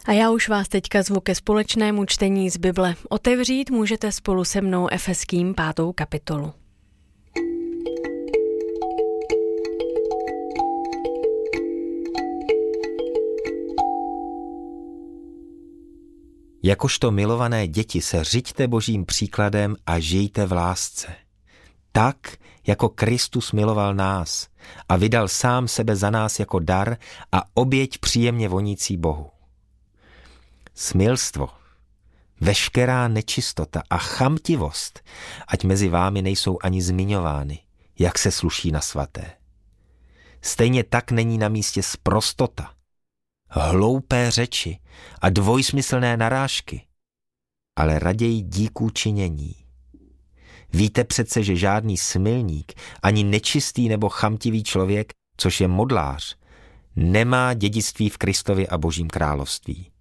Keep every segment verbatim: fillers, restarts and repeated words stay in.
A já už vás teďka zvu ke společnému čtení z Bible. Otevřít můžete spolu se mnou Efeským pátou kapitolu. Jakožto milované děti se řiďte Božím příkladem a žijte v lásce. Tak, jako Kristus miloval nás a vydal sám sebe za nás jako dar a oběť příjemně vonící Bohu. Smilstvo, veškerá nečistota a chamtivost, ať mezi vámi nejsou ani zmiňovány, jak se sluší na svaté. Stejně tak není na místě sprostota, hloupé řeči a dvojsmyslné narážky, ale raději díků činění. Víte přece, že žádný smilník, ani nečistý nebo chamtivý člověk, což je modlář, nemá dědictví v Kristově a Božím království.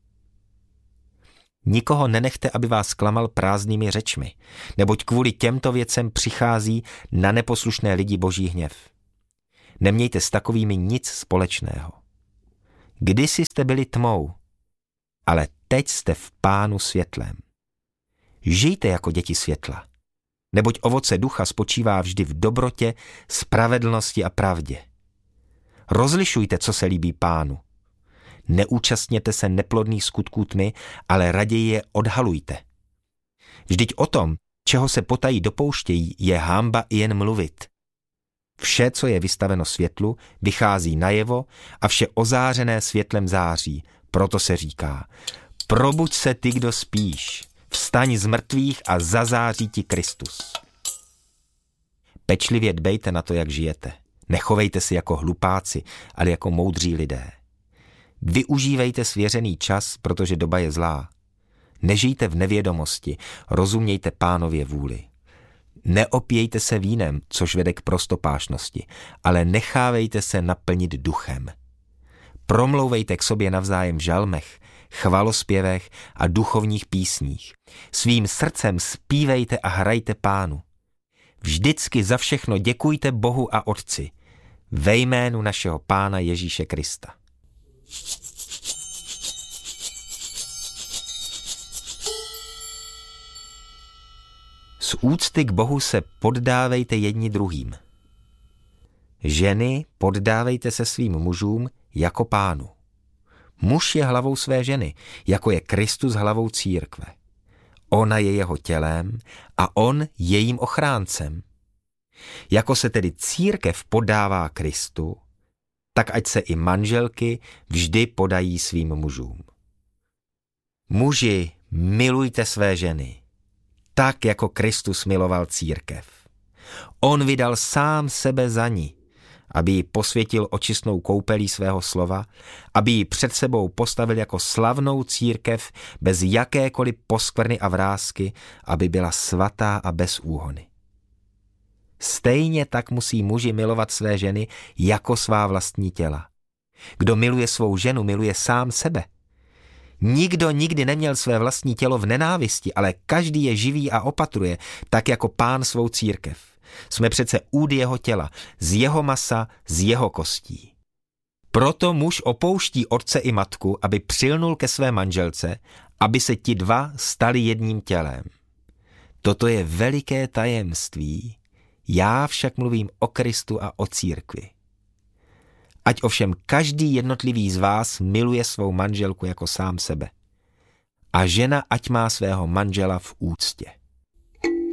Nikoho nenechte, aby vás klamal prázdnými řečmi, neboť kvůli těmto věcem přichází na neposlušné lidi Boží hněv. Nemějte s takovými nic společného. Kdysi jste byli tmou, ale teď jste v Pánu světlem. Žijte jako děti světla, neboť ovoce ducha spočívá vždy v dobrotě, spravedlnosti a pravdě. Rozlišujte, co se líbí Pánu. Neúčastněte se neplodných skutků tmy, ale raději je odhalujte. Vždyť o tom, čeho se potají dopouštějí, je hanba i jen mluvit. Vše, co je vystaveno světlu, vychází najevo a vše ozářené světlem září. Proto se říká, probuď se ty, kdo spíš, vstaň z mrtvých a zazáří ti Kristus. Pečlivě dbejte na to, jak žijete. Nechovejte si jako hlupáci, ale jako moudří lidé. Využívejte svěřený čas, protože doba je zlá. Nežijte v nevědomosti, rozumějte Pánově vůli. Neopějte se vínem, což vede k prostopášnosti, ale nechávejte se naplnit duchem. Promlouvejte k sobě navzájem v žalmech, chvalospěvech a duchovních písních. Svým srdcem zpívejte a hrajte Pánu. Vždycky za všechno děkujte Bohu a Otci ve jménu našeho Pána Ježíše Krista. Z úcty k Bohu se poddávejte jedni druhým. Ženy, poddávejte se svým mužům jako Pánu. Muž je hlavou své ženy, jako je Kristus hlavou církve. Ona je jeho tělem a on jejím ochráncem. Jako se tedy církev poddává Kristu, tak ať se i manželky vždy podají svým mužům. Muži, milujte své ženy, tak jako Kristus miloval církev. On vydal sám sebe za ní, aby ji posvětil očistnou koupelí svého slova, aby ji před sebou postavil jako slavnou církev bez jakékoliv poskvrny a vrásky, aby byla svatá a bez úhony. Stejně tak musí muži milovat své ženy jako svá vlastní těla. Kdo miluje svou ženu, miluje sám sebe. Nikdo nikdy neměl své vlastní tělo v nenávisti, ale každý je živý a opatruje, tak jako Pán svou církev. Jsme přece úd jeho těla, z jeho masa, z jeho kostí. Proto muž opouští otce i matku, aby přilnul ke své manželce, aby se ti dva stali jedním tělem. Toto je veliké tajemství, já však mluvím o Kristu a o církvi. Ať ovšem každý jednotlivý z vás miluje svou manželku jako sám sebe. A žena ať má svého manžela v úctě.